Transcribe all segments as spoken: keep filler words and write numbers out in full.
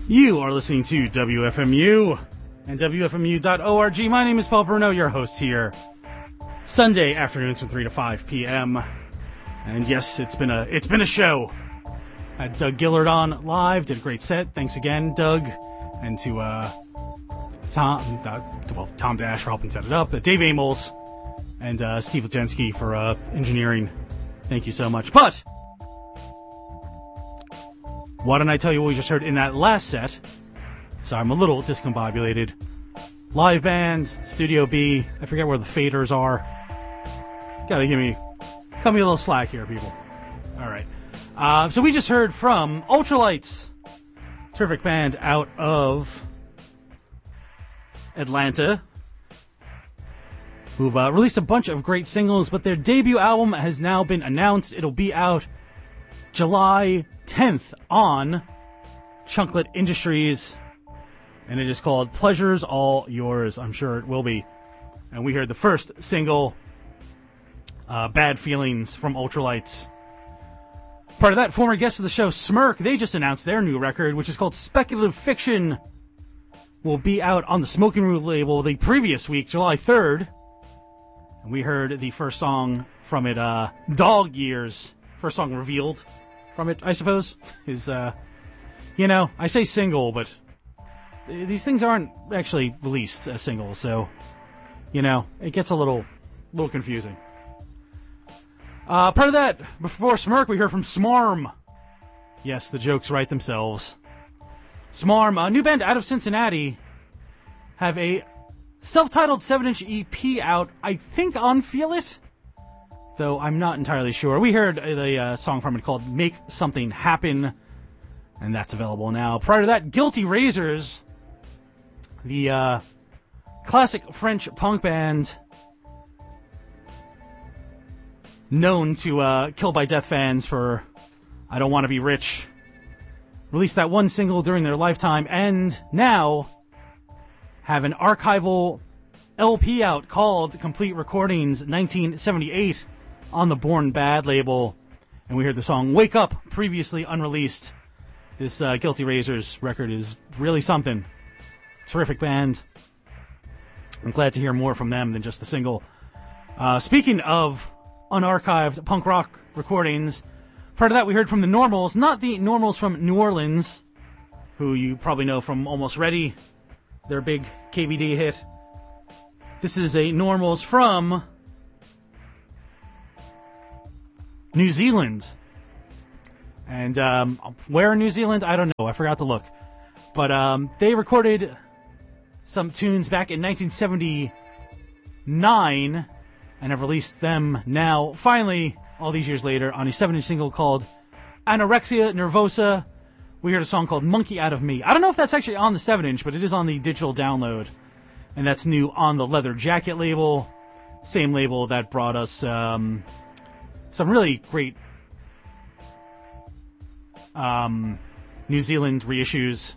You are listening to W F M U and W F M U dot org. My name is Paul Bruno, your host here. Sunday afternoons from three to five p.m. And yes, it's been a it's been a show. Had Doug Gillard on live, did a great set. Thanks again, Doug, and to uh, Tom, uh, well, Tom Dash for helping set it up. Uh, Dave Amos and uh, Steve Lajensky for uh, engineering. Thank you so much. But why don't I tell you what we just heard in that last set? So I'm a little discombobulated. Live band, Studio B. I forget where the faders are. Gotta give me, cut me a little slack here, people. All right. Uh, so we just heard from Ultralights, terrific band out of Atlanta, who've uh, released a bunch of great singles, but their debut album has now been announced. It'll be out July tenth on Chunklet Industries, and it is called Pleasure's All Yours. I'm sure it will be. And we heard the first single, uh, Bad Feelings, from Ultralights. Part of that, former guest of the show, Smirk, they just announced their new record, which is called Speculative Fiction. Will be out on the Smoking Room label the previous week, July third. And we heard the first song from it, uh, Dog Years. First song revealed from it, I suppose, is, uh, you know, I say single, but these things aren't actually released as singles, so, you know, it gets a little, little confusing. Uh, part of that, before Smirk, we heard from Smarm. Yes, the jokes write themselves. Smarm, a new band out of Cincinnati, have a self-titled seven-inch E P out, I think on Feel It, though I'm not entirely sure. We heard the uh, song from it called Make Something Happen, and that's available now. Prior to that, Guilty Razors, the uh, classic French punk band known to uh, Kill by Death fans for I Don't Want to Be Rich, released that one single during their lifetime, and now have an archival L P out called Complete Recordings nineteen seventy-eight on the Born Bad label. And we heard the song Wake Up, previously unreleased. This uh, Guilty Razors record is really something. Terrific band. I'm glad to hear more from them than just the single. Uh, speaking of unarchived punk rock recordings, part of that we heard from the Normals, not the Normals from New Orleans, who you probably know from Almost Ready, their big K B D hit. This is a Normals from New Zealand. And um, where in New Zealand? I don't know. I forgot to look. But um, they recorded some tunes back in nineteen seventy-nine and have released them now, finally, all these years later, on a seven-inch single called Anorexia Nervosa. We heard a song called Monkey Out of Me. I don't know if that's actually on the seven-inch, but it is on the digital download. And that's new on the Leather Jacket label. Same label that brought us um, some really great um, New Zealand reissues,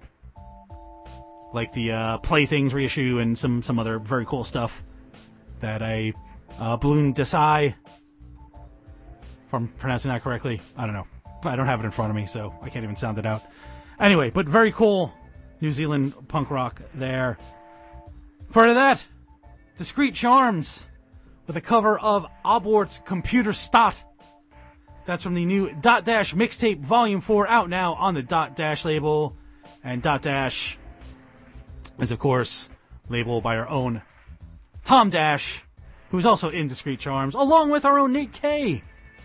like the uh, Playthings reissue and some, some other very cool stuff that I... Uh, Balloon Desai, if I'm pronouncing that correctly. I don't know. I don't have it in front of me, so I can't even sound it out. Anyway, but very cool New Zealand punk rock there. Part of that, Discreet Charms, with a cover of Obwart's Computer Stot. That's from the new Dot Dash mixtape Volume four, out now on the Dot Dash label. And Dot Dash is, of course, labeled by our own Tom Dash, who's also in Discreet Charms, along with our own Nate K.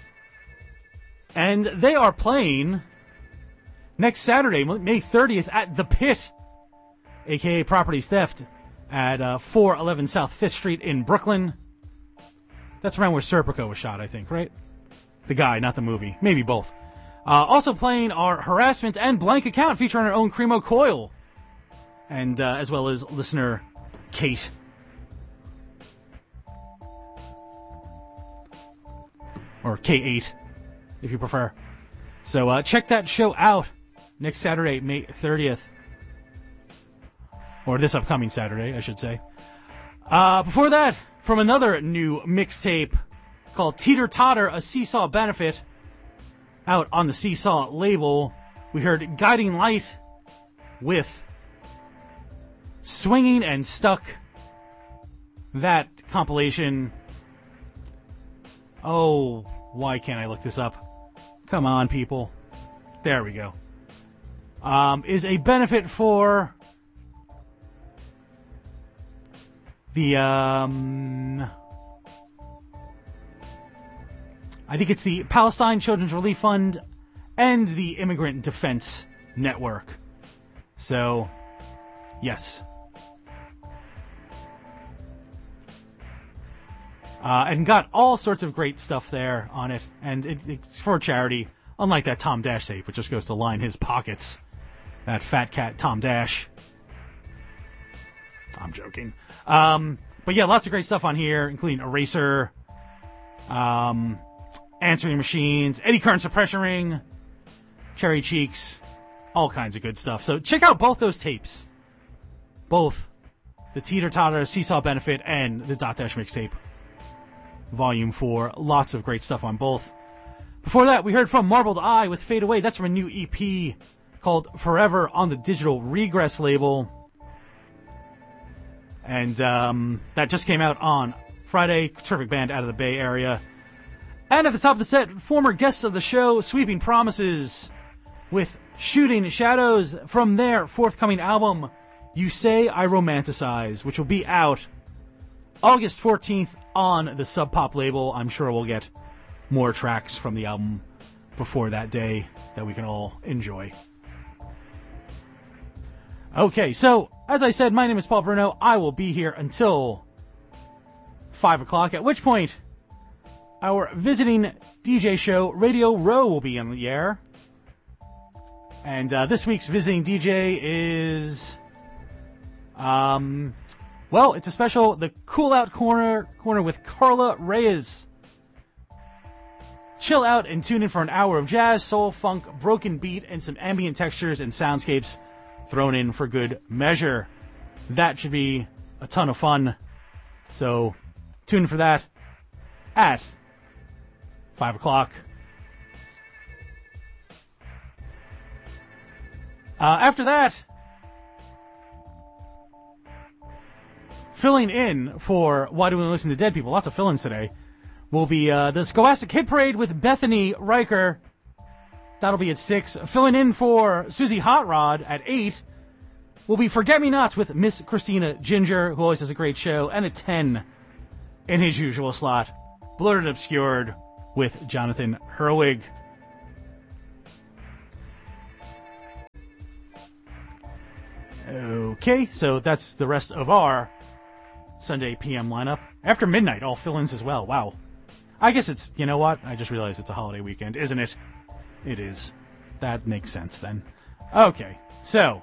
And they are playing next Saturday, May thirtieth, at The Pit, a k a. Properties Theft, at uh, four eleven South fifth Street in Brooklyn. That's around where Serpico was shot, I think, right? The guy, not the movie. Maybe both. Uh, also playing our Harassment and Blank Account, featuring our own Cremo Coil, and uh, as well as listener Kate. Or K eight, if you prefer. So uh, check that show out next Saturday, May thirtieth. Or this upcoming Saturday, I should say. Uh, before that, from another new mixtape called Teeter Totter, a Seesaw Benefit, out on the Seesaw label, we heard Guiding Light, with Swinging and Stuck. That compilation. Oh, why can't I look this up? Come on, people. There we go. Um, is a benefit for the, um, I think it's the Palestine Children's Relief Fund and the Immigrant Defense Network. So, yes. Uh, and got all sorts of great stuff there on it. And it, it's for charity, unlike that Tom Dash tape, which just goes to line his pockets. That fat cat Tom Dash. I'm joking. Um, but yeah, lots of great stuff on here, including Eraser, um, Answering Machines, Eddy Current Suppression Ring, Cherry Cheeks, all kinds of good stuff. So check out both those tapes. Both the Teeter Totter Seesaw Benefit and the Dot Dash Mixtape. Volume four. Lots of great stuff on both. Before that, we heard from Marbled Eye with Fade Away. That's from a new E P called Forever on the Digital Regress label. And um, that just came out on Friday. Terrific band out of the Bay Area. And at the top of the set, former guests of the show, Sweeping Promises, with Shooting Shadows from their forthcoming album, You Say I Romanticize, which will be out August fourteenth on the Sub Pop label. I'm sure we'll get more tracks from the album before that day that we can all enjoy. Okay, so, as I said, my name is Paul Bruno. I will be here until five o'clock, at which point our visiting D J show, Radio Row, will be on the air. And uh, this week's visiting D J is... Um... Well, it's a special, the Cool Out Corner, corner with Carla Reyes. Chill out and tune in for an hour of jazz, soul, funk, broken beat, and some ambient textures and soundscapes thrown in for good measure. That should be a ton of fun. So, tune in for that at five o'clock. Uh, after that, filling in for Why Do We Listen to Dead People, lots of fill-ins today, will be uh, the Scholastic Hit Parade with Bethany Riker. That'll be at six. Filling in for Susie Hot Rod at eight will be Forget Me Nots with Miss Christina Ginger, who always does a great show, and at ten, in his usual slot, Blurred and Obscured with Jonathan Herwig. Okay, so that's the rest of our Sunday P M lineup. After midnight, all fill-ins as well. Wow. I guess it's, you know what? I just realized it's a holiday weekend, isn't it? It is. That makes sense then. Okay, so.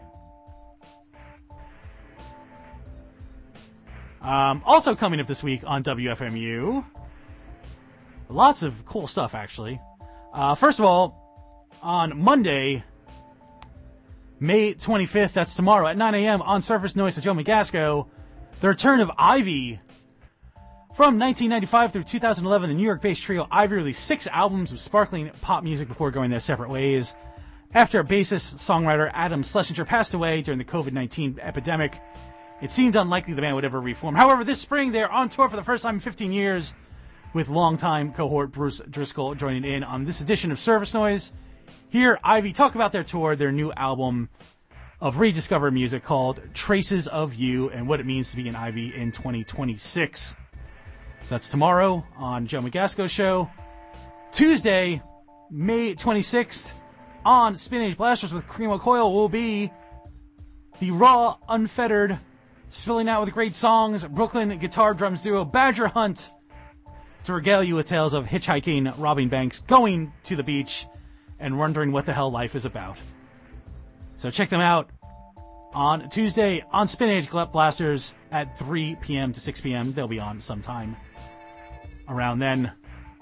Um, also coming up this week on W F M U. Lots of cool stuff, actually. Uh, first of all, on Monday, May twenty-fifth, that's tomorrow at nine a.m. on Surface Noise with Joe Magasco, the return of Ivy. From nineteen ninety-five through two thousand eleven, the New York-based trio Ivy released six albums of sparkling pop music before going their separate ways. After bassist songwriter Adam Schlesinger passed away during the covid nineteen epidemic, it seemed unlikely the band would ever reform. However, this spring they're on tour for the first time in fifteen years, with longtime cohort Bruce Driscoll joining in on this edition of Surface Noise. Here, Ivy talk about their tour, their new album of rediscovered music called Traces of You, and what it means to be an Ivy in twenty twenty-six. So that's tomorrow on Joe Magasco's show. Tuesday, May twenty-sixth, on Spin Age Blasters with Cream Coil will be the raw, unfettered, spilling out with great songs, Brooklyn guitar drums duo Badger Hunt to regale you with tales of hitchhiking, robbing banks, going to the beach, and wondering what the hell life is about. So check them out on Tuesday on Spin Age Blasters at three p.m. to six p.m. They'll be on sometime around then.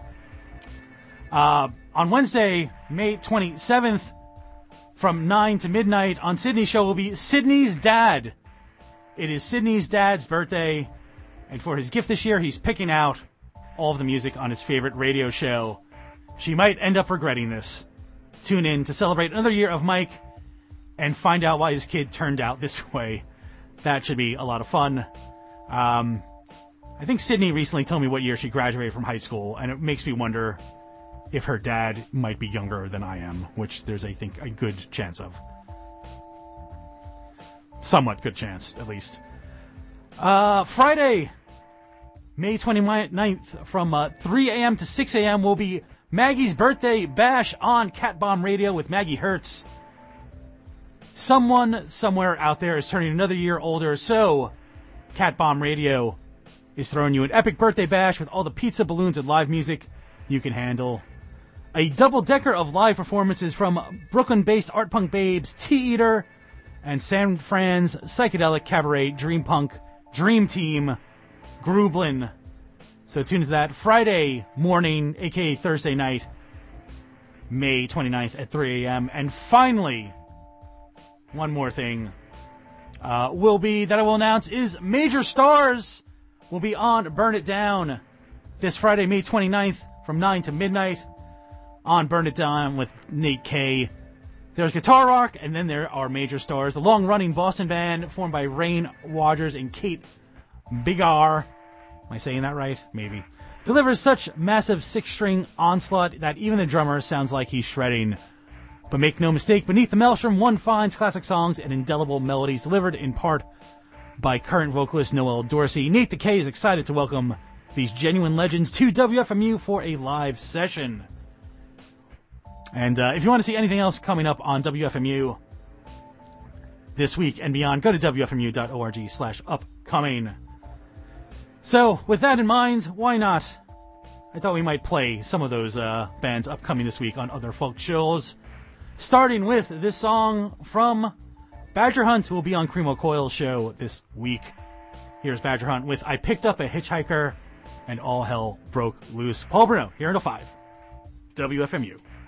Uh, on Wednesday, May twenty-seventh, from nine to midnight on Sydney's show will be Sydney's Dad. It is Sydney's dad's birthday, and for his gift this year, he's picking out all of the music on his favorite radio show. She might end up regretting this. Tune in to celebrate another year of Mike and find out why his kid turned out this way. That should be a lot of fun. Um, I think Sydney recently told me what year she graduated from high school, and it makes me wonder if her dad might be younger than I am, which there's, I think, a good chance of. Somewhat good chance, at least. Uh, Friday, May twenty-ninth, from uh, three a.m. to six a.m. will be Maggie's birthday bash on Cat Bomb Radio with Maggie Hertz. Someone somewhere out there is turning another year older, so Cat Bomb Radio is throwing you an epic birthday bash with all the pizza, balloons, and live music you can handle. A double-decker of live performances from Brooklyn-based art punk babes Tea Eater and San Fran's psychedelic cabaret Dream Punk Dream Team Grublin. So tune into that Friday morning, aka Thursday night, May twenty-ninth at three a.m. And finally, one more thing uh, will be that I will announce is Major Stars will be on Burn It Down this Friday, May twenty-ninth from nine to midnight on Burn It Down with Nate K. There's Guitar Rock, and then there are Major Stars, the long-running Boston band formed by Rain Waters and Kate Bigar. Am I saying that right? Maybe. Delivers such massive six-string onslaught that even the drummer sounds like he's shredding. But make no mistake, beneath the maelstrom, one finds classic songs and indelible melodies delivered in part by current vocalist Noel Dorsey. Nate the K is excited to welcome these genuine legends to W F M U for a live session. And uh, if you want to see anything else coming up on W F M U this week and beyond, go to W F M U dot org slash upcoming. So, with that in mind, why not? I thought we might play some of those uh, bands upcoming this week on other folk shows. Starting with this song from Badger Hunt, who will be on Cream Coil's show this week. Here's Badger Hunt with I Picked Up a Hitchhiker and All Hell Broke Loose. Paul Bruno, here until five. W F M U.